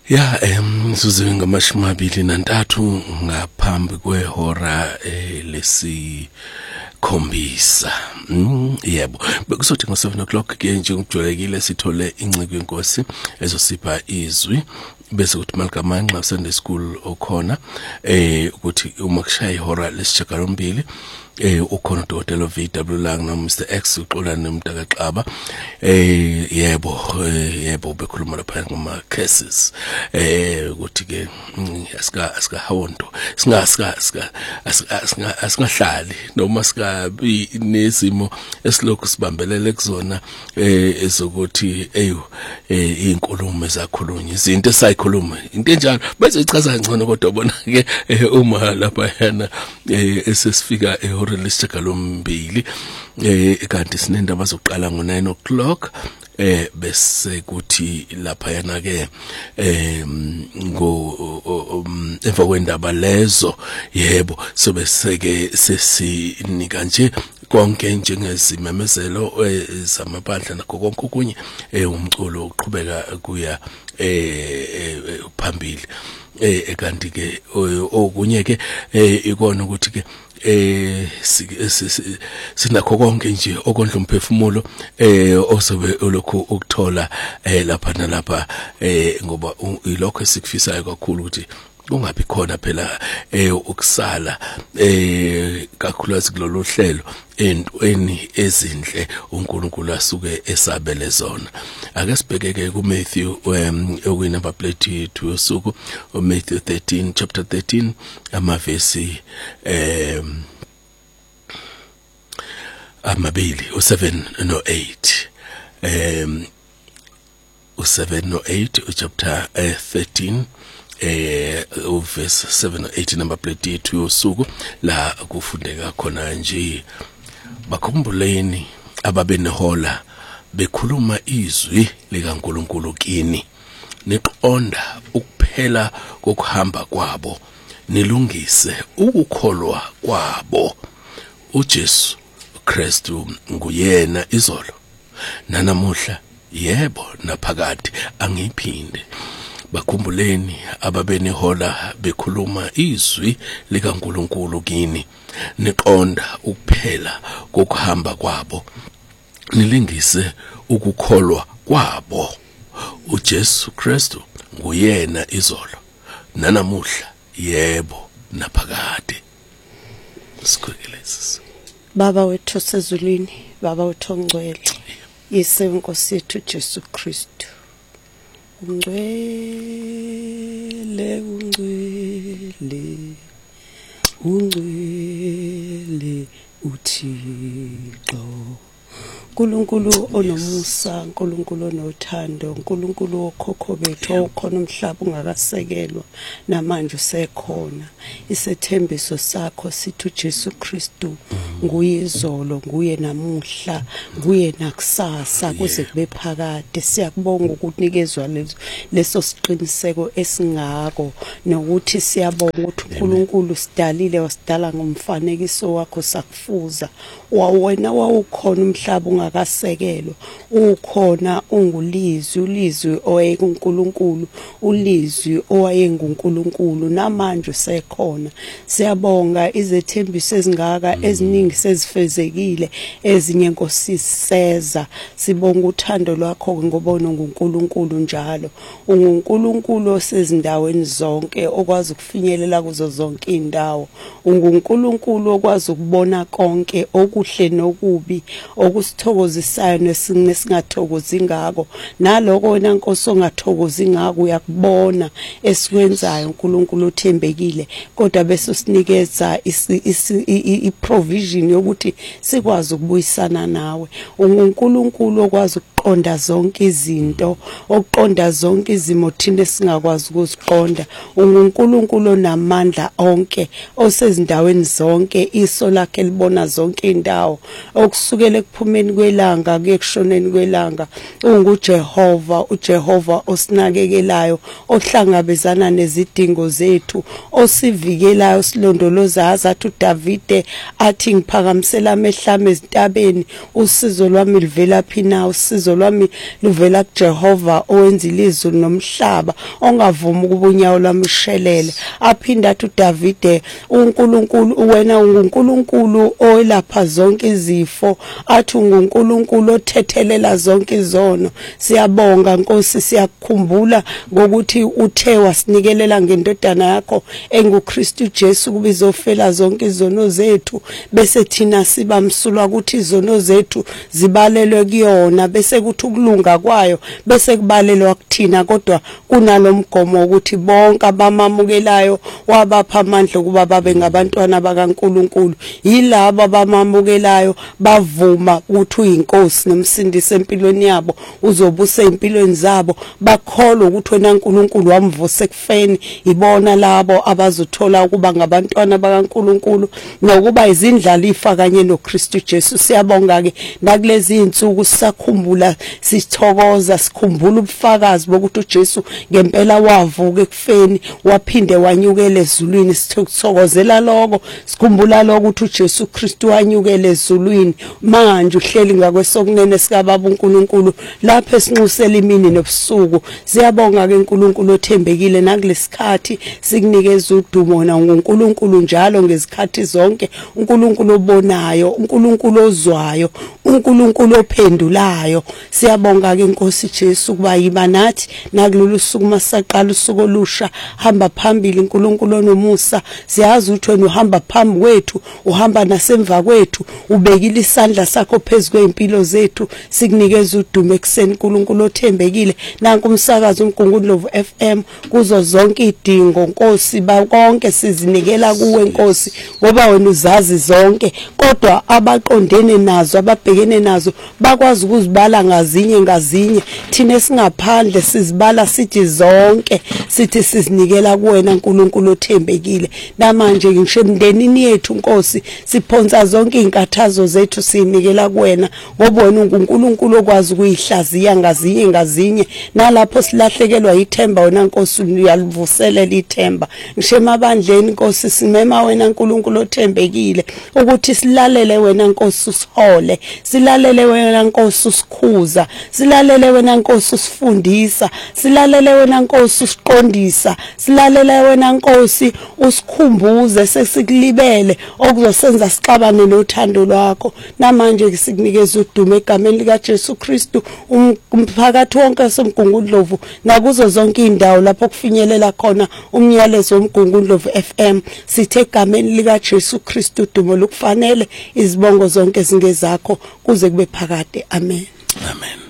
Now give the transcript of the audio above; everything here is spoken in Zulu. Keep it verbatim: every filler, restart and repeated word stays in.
Ya em sizuze ngamashumi amabili nantathu ngaphambi kwehora eh, lesi khombisa. Mm, yebo bekusothi ngo seven o'clock ke nje ngijwayelekile sithole inciko yenkosi ezosipha izwi bese kuthi malikamanxa Sunday school okhona eh ukuthi uma kushaya ihora lesishagalombili eh ukhona udokotela V W Lang no Mister X uxola nomntakaXaba eh yebo eh, yebo bekhuluma lapha ngama cases eh ukuthi ke asika asika hawonto singa sika sika asingahlali noma sika nezimo esilokhu sibambelele kuzona eh ezokuthi eyo inkulumo ezakhulunywa izinto esayikhuluma into enjalo bese ichaza ngcono kodwa bona ke uma lapha yana esesifika ehora lesishagalombili eh kanti sinendaba zokuqala ngo nine o'clock eh bese kuthi lapha yana ke eh ngo emva kwendaba lezo yebo sobe seke sesinika nje konke njengezimemezelo zamabandla nakho konke okunye eh umculo uqhubeka kuya eh phambili eh kanti ke okunye ke ikona ukuthi ke eh sinakho konke nje okondla umphefumulo eh osobe olokho ukuthola eh lapha nalapha eh ngoba ilokho esikufisayo kakhulu ukuthi kungabi khona phela eh ukusala eh kakhulukazi kulolu hlelo entweni ezinhle uNkulunkulu asuke esabele zona. Ake sibhekeke ku Matthew um okuyinamba plate two usuku Matthew thirteen chapter thirteen amavesi um amabili u seven no eight um u seven no eight u chapter uh, thirteen eh uverse seven or eight number plate yethu yosuku la kufundeka khona nje bakhumbuleni ababenehola bekhuluma izwi likaNkulunkulu kini niqonda ukuphela kokuhamba kwabo nilungise ukukholwa kwabo uJesu Kristu nguyena izolo nanamuhla yebo naphakade angiphinde bakhumbuleni ababenehola bekhuluma izwi likaNkulunkulu kini niqonda ukuphela kokuhamba kwabo nilingise ukukholwa kwabo uJesu Kristu nguyena izolo nanamuhla yebo naphakade. Sikhulekele Baba wethu sezulwini, Baba wethu ongcwele, Yesu Nkosi yethu Jesu Kristu. Ungcwele ungcwele ungcwele uThixo uNkulunkulu onomusa, uNkulunkulu onothando, uNkulunkulu okhokho bethu okhona umhlaba ungakasekelwa namanje usekhona. Isethembiso sakho sithi uJesu Kristu nguye izolo, nguye namuhla, nguye nakusasa kuze kube phakade. Siyakubonga ukunikezwa leso siqiniseko esingako nokuthi siyabonga ukuthi uNkulunkulu sidalile wasidala ngomfanekiso wakho sakufuza. Wawena wawukhona umhlaba ungakasekelwa, ukhona ungulizwi, ulizwi owayenguNkulunkulu, ulizwi owayenguNkulunkulu namanje usekhona. Siyabonga izethembiso ezingaka eziningi sezifezekile, ezinye Nkosi siseza. Sibonga uthando lwakho ngoba uNkulunkulu njalo unguNkulunkulu osezindaweni zonke okwazi ukufinyelela kuzo zonke indawo. UNkulunkulu okwazi ukubona konke okuhle nokubi, okusithokozisayo nesingathokozi ngako, naloko wena Nkosi ongathokozi ngako uyakubona esikwenzayo. uNkulunkulu uthembekile kodwa bese usinikeza i-provision yokuthi sikwazi ukubuyisana nawe. uNkulunkulu okwazi ukuqonda zonke izinto, okuqonda zonke izimo thina singakwazi ukuziqonda. uNkulunkulu onamandla onke, osezindaweni zonke, iso lakhe libona zonke indawo, okusukela ekuphumeni kwelanga kuye kushoneni kwelanga. UnguJehova, uJehova osinakekelayo, ohlangabezana nezidingo zethu, osivikelayo, silondoloza. Azathi uDavide athi ngiphakamisela amehlami ezintabeni, usizo lwami livela phi na? Usizo uthando lwami luvela kuJehova owenza ilizwi nomhlaba ongavumi ukuba unyawo lwami lushelele. Aphinda athi uDavide uNkulunkulu wena unguNkulunkulu oyelapha zonke izifo, athi unguNkulunkulu othethelela zonke izono. Siyabonga Nkosi, siyakukhumbula ngokuthi uthe wasinikelela ngendodana yakho enguKristu Jesu kuba izofela zonke izono zethu, bese thina siba msulwa ukuthi izono zethu zibalelwe kuyona, bese kuthi ukulunga kwayo bese kubalelwa kuthina. Kodwa kunalomgomo ukuthi bonke abamamukelayo wabapha amandla kuba babe ngabantwana bakaNkulunkulu. Yilabo abamamukelayo bavuma ukuthi uyinkosi nomsindisi empilweni yabo, uzobusa impilweni zabo, bakholwa ukuthi wena uNkulunkulu wamvusa ekufeni. Ibona labo abazothola ukuba ngabantwana bakaNkulunkulu nokuba izindlalifa kanye noKristu Jesu. Siyabonga ke nakulezi insuku sisakhumbula, sithokoza, sikhumbula ubufakazi bokuthi uJesu ngempela wavuka ekufeni waphinde wanyukela ezulwini. Sithokozela lokho, sikhumbula lokho ukuthi uJesu Kristu wanyukela ezulwini, manje uhleli ngakwesokunene sika Baba uNkulunkulu lapho esinxusela imini nobusuku. Siyabonga ke uNkulunkulu othembekile nakulesikhathi sikunikeza udumo na uNkulunkulu njalo ngezikhathi zonke, uNkulunkulu obonayo, uNkulunkulu ozwayo, uNkulunkulu ophendulayo. Siyabonga ke Nkosi Jesu kuba yiba nathi nakulolu suku masaqala usuku olusha. Hamba phambili uNkulunkulu onomusa, siyazi ukuthi wena uhamba phambi kwethu, uhamba nasemva kwethu, ubekile isandla sakho phezulu kwempilo zethu. Sikunikeza udumo ekseni uNkulunkulu othembekile. Nanku umsakazo uMgungundlovu F M kuzo zonke idingo Nkosi bakonke sizinikela kuwe Nkosi ngoba wena uzazi zonke, kodwa abaqondene nazo ababhekene nazo bakwazi ukuzibala ngazinye ngazinye. Thina singaphandle sizibala sithi zonke, sithi sizinikela kuwena uNkulunkulu othembekile. Namanje ngisho emndenini yethu Nkosi siphonsa zonke inkathazo zethu sinikela kuwena ngoba wena uNkulunkulu okwazi ukuyihlaziya ngazinye ngazinye. Nalapho silahlekelwa ithemba wena Nkosi uyalivuselela ithemba. Ngisho emabandleni Nkosi simema wena uNkulunkulu othembekile ukuthi silalele wena Nkosi usihole, silalele wena Nkosi usikhuza, silalele wena Nkosi usifundisa, silalele wena Nkosi usiqondisa, silalele wena Nkosi usikhumbuze sesikulibele okuzosenza sixabane nothando lwakho. Namanje sikunikeza udumo egameni lika Jesu Kristu, umphakathi wonke somgungundlovu nakuzo zonke indawo lapho kufinyelela khona umyalezo womgungundlovu F M. Sithe egameni lika Jesu Kristu udumo lukufanele, izibongo zonke zingezakho kuze kube phakade. Amen. Amen.